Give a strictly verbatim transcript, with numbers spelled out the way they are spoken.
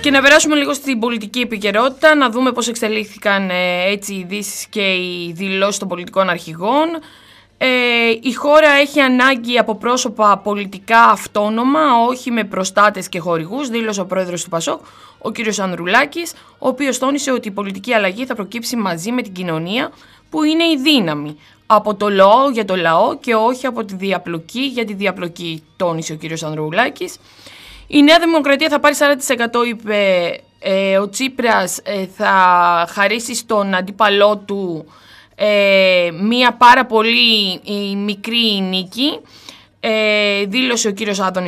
Και να περάσουμε λίγο στην πολιτική επικαιρότητα, να δούμε πώς εξελίχθηκαν ε, έτσι οι ειδήσεις και οι δηλώσεις των πολιτικών αρχηγών. Ε, η χώρα έχει ανάγκη από πρόσωπα πολιτικά αυτόνομα, όχι με προστάτες και χορηγούς, δήλωσε ο πρόεδρος του Πασόκ, ο κ. Ανδρουλάκης, ο οποίος τόνισε ότι η πολιτική αλλαγή θα προκύψει μαζί με την κοινωνία, που είναι η δύναμη. Από το λαό για το λαό και όχι από τη διαπλοκή για τη διαπλοκή, τόνισε ο κ. Ανδρουλάκης. Η Νέα Δημοκρατία θα πάρει σαράντα τοις εκατό, είπε ε, ο Τσίπρας, ε, θα χαρίσει στον αντίπαλό του ε, μία πάρα πολύ ε, μικρή νίκη, ε, δήλωσε ο κύριος Άδωνης